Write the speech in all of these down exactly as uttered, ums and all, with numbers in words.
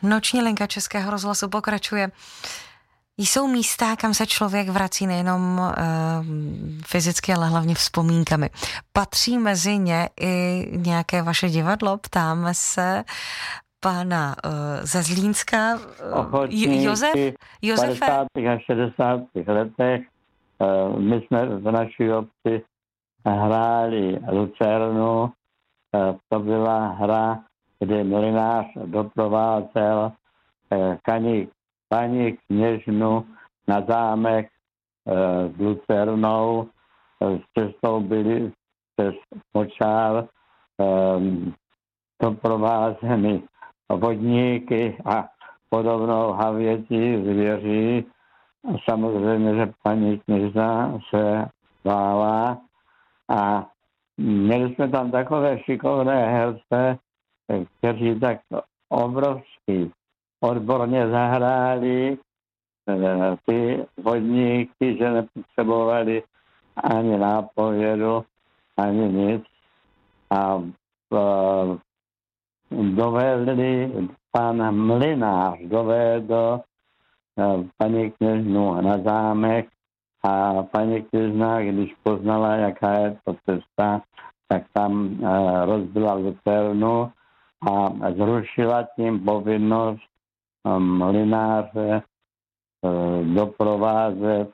Noční linka Českého rozhlasu pokračuje. Jsou místa, kam se člověk vrací nejenom uh, fyzicky, ale hlavně vzpomínkami. Patří mezi ně i nějaké vaše divadlo? Ptáme se pana uh, ze Zlínska. Uh, Josef? Josefe? V padesátých a šedesátých letech uh, my jsme v naší obci hráli Lucernu. Uh, to byla hra, kdy mlynář doprovázel uh, kaník paní kněžnu na zámek e, s Lucernou, e, s cestou byli přes Močál e, doprovázeny vodníky a podobnou havětí zvěří. A samozřejmě, že paní kněžna se bála a měli jsme tam takové šikovné herce, kteří tak obrovský odborně zahráli ty vodníky, že nepotřebovali ani nápovědu, ani nic. A uh, dovedli, pan mlynář dovedl uh, paní kněžnu na zámek a paní kněžna, když poznala, jaká je to cesta, tak tam uh, rozbila Lucernu a zrušila tím povinnost mlynáře doprovázet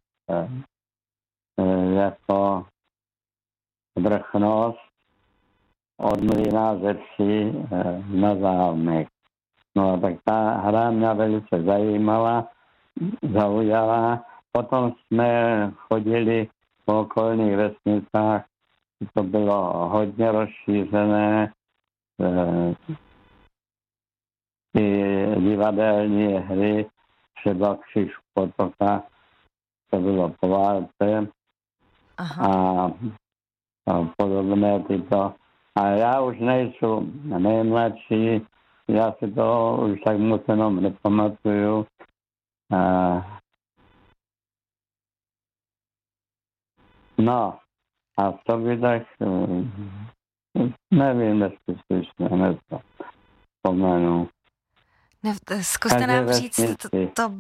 jako vrchnost od mlyna ze vsi na zámek. No a tak ta hra mě velice zajímala, zaujala. Potom jsme chodili po okolních vesnicách, to bylo hodně rozšířené. Ty divadelní hry, třeba Křiž potoka, to bylo po válce a, a podobné tyto. A já už nejsem nejmladší, já si to už tak moc jenom nepamatuju. A, no, a to by tak, nevím, jestli slyšně, hned to pomenu. Ne, zkuste nám říct to, to